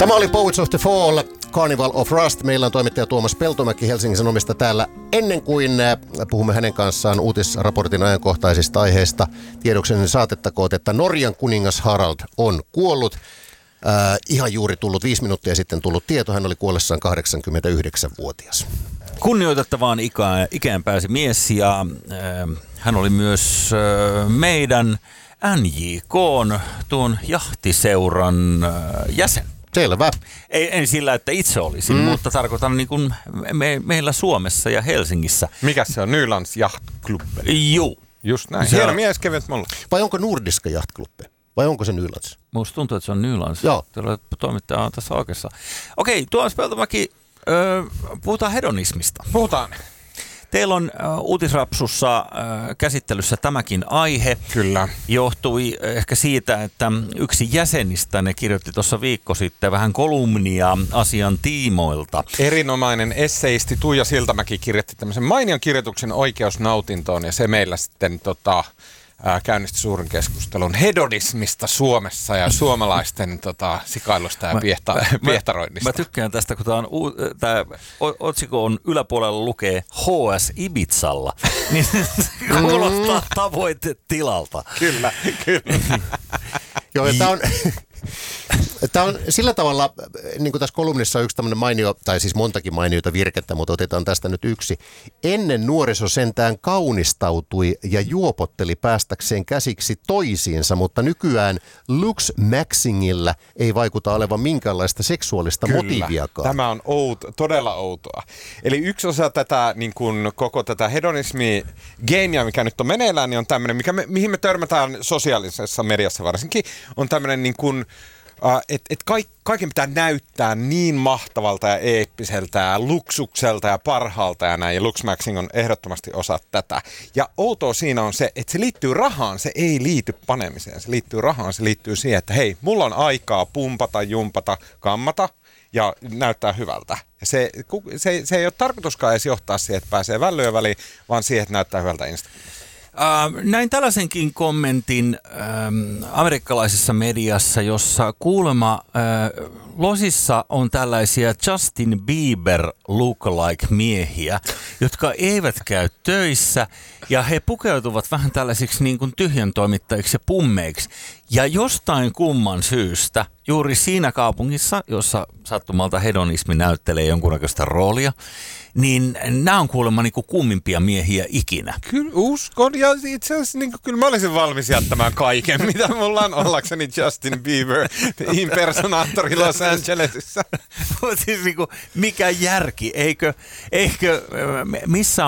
Tämä oli Poets of the Fall, Carnival of Rust. Meillä on toimittaja Tuomas Peltomäki Helsingin Sanomista täällä. Ennen kuin puhumme hänen kanssaan uutisraportin ajankohtaisista aiheista, tiedokseni saatettakoon, että Norjan kuningas Harald on kuollut. Ihan juuri tullut 5 minuuttia sitten tullut tieto. Hän oli kuollessaan 89-vuotias. Kunnioitettavaan ikään pääsi mies ja hän oli myös meidän NJK:n tuon jahtiseuran jäsen. Selvä. En sillä, että itse olisin, mutta tarkoitan niin kuin meillä Suomessa ja Helsingissä. Mikä se on? Nylands Jahtklubb? Juu. Just näin. Hieno mies, kevyet mulla. Vai onko Nordiska Jahtklubb? Vai onko se Nylands? Musta tuntuu, että se on Nylands. Joo. Toimittaja on tässä oikeassa. Okei, Tuomas Peltomäki, puhutaan hedonismista. Puhutaan. Teillä on uutisrapsussa käsittelyssä tämäkin aihe. Kyllä. Johtui ehkä siitä, että yksi jäsenistä ne kirjoitti tuossa viikko sitten vähän kolumnia asian tiimoilta. Erinomainen esseisti Tuija Siltamäki kirjoitti tämmöisen mainion kirjoituksen Oikeusnautintoon ja se meillä sitten käynnisti suuren keskustelun hedonismista Suomessa ja suomalaisten sikailusta ja piehtaroinnista. Mä tykkään tästä, kun tämä otsikko on yläpuolella lukee HS Ibizalla, niin se kuulostaa tavoitetilalta. Kyllä. Joo, tämä on sillä tavalla, niin kuin tässä kolumnissa on yksi tämmöinen mainio, tai siis montakin mainioita virkettä, mutta otetaan tästä nyt yksi. Ennen nuoriso sentään kaunistautui ja juopotteli päästäkseen käsiksi toisiinsa, mutta nykyään looks-maxingillä ei vaikuta olevan minkäänlaista seksuaalista motiiviakaan. Tämä on todella outoa. Eli yksi osa tätä, niin kuin koko tätä hedonismi-geeniä, mikä nyt on meneillään, niin on tämmöinen, mihin me törmätään sosiaalisessa mediassa varsinkin, on tämmöinen niin kuin että kaiken pitää näyttää niin mahtavalta ja eeppiseltä ja luksukselta ja parhaalta ja näin. Ja Luxmaxing on ehdottomasti osa tätä. Ja outoa siinä on se, että se liittyy rahaan, se ei liity panemiseen. Se liittyy rahaan, se liittyy siihen, että hei, mulla on aikaa pumpata, jumpata, kammata ja näyttää hyvältä. Ja se ei ole tarkoituskaan edes johtaa siihen, että pääsee vällyön väliin, vaan siihen, että näyttää hyvältä Instagramissa. Näin tällaisenkin kommentin amerikkalaisessa mediassa, jossa kuulemma losissa on tällaisia Justin Bieber lookalike-miehiä, jotka eivät käy töissä ja he pukeutuvat vähän tällaisiksi niin kuin tyhjän toimittajiksi ja pummeiksi. Ja jostain kumman syystä juuri siinä kaupungissa, jossa sattumalta hedonismi näyttelee jonkunnäköistä roolia, niin nämä on kuulemma niin kuin kummimpia miehiä ikinä. Kyllä uskon, ja itse asiassa niin kyllä mä olisin valmis jättämään kaiken, mitä mulla on ollakseni Justin Bieber impersonaattori Los Angelesissa. Siis niin kuin, mikä järki, eikö missä